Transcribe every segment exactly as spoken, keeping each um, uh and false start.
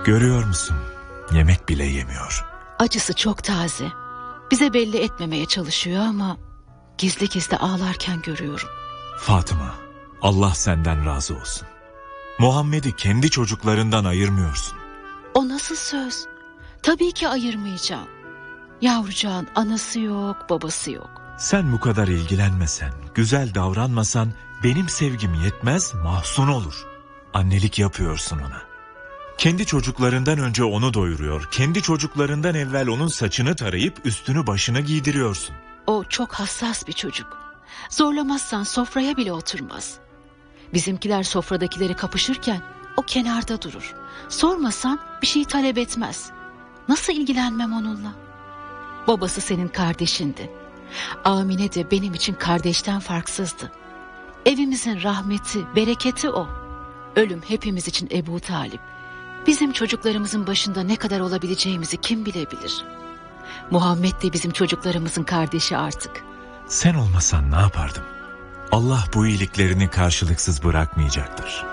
Görüyor musun? Yemek bile yemiyor. Acısı çok taze. Bize belli etmemeye çalışıyor ama gizli gizli ağlarken görüyorum. Fatıma, Allah senden razı olsun. Muhammed'i kendi çocuklarından ayırmıyorsun. O nasıl söz? Tabii ki ayırmayacağım. Yavrucağın anası yok, babası yok. Sen bu kadar ilgilenmesen, güzel davranmasan benim sevgim yetmez, mahzun olur. Annelik yapıyorsun ona. Kendi çocuklarından önce onu doyuruyor, kendi çocuklarından evvel onun saçını tarayıp üstünü başını giydiriyorsun. O çok hassas bir çocuk. Zorlamazsan sofraya bile oturmaz. Bizimkiler sofradakileri kapışırken o kenarda durur. Sormasan bir şey talep etmez. Nasıl ilgilenmem onunla? Babası senin kardeşindi. Amine de benim için kardeşten farksızdı. Evimizin rahmeti, bereketi o. Ölüm hepimiz için Ebu Talip. Bizim çocuklarımızın başında ne kadar olabileceğimizi kim bilebilir? Muhammed de bizim çocuklarımızın kardeşi artık. Sen olmasan ne yapardım? Allah bu iyiliklerini karşılıksız bırakmayacaktır.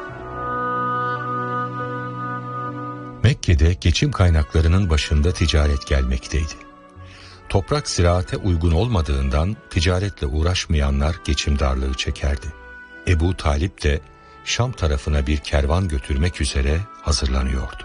Mekke'de geçim kaynaklarının başında ticaret gelmekteydi. Toprak ziraate uygun olmadığından ticaretle uğraşmayanlar geçim darlığı çekerdi. Ebu Talip de Şam tarafına bir kervan götürmek üzere hazırlanıyordu.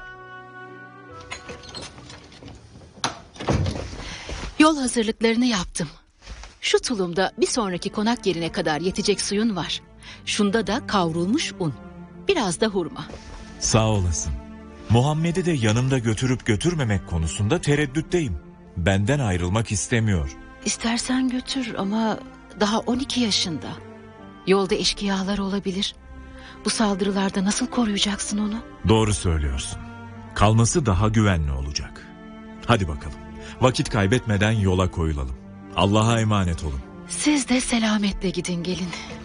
Yol hazırlıklarını yaptım. Şu tulumda bir sonraki konak yerine kadar yetecek suyun var. Şunda da kavrulmuş un. Biraz da hurma. Sağ olasın. Muhammed'i de yanımda götürüp götürmemek konusunda tereddütteyim. Benden ayrılmak istemiyor. İstersen götür ama daha on iki yaşında. Yolda eşkıyalar olabilir. Bu saldırılarda nasıl koruyacaksın onu? Doğru söylüyorsun. Kalması daha güvenli olacak. Hadi bakalım. Vakit kaybetmeden yola koyulalım. Allah'a emanet olun. Siz de selametle gidin gelin.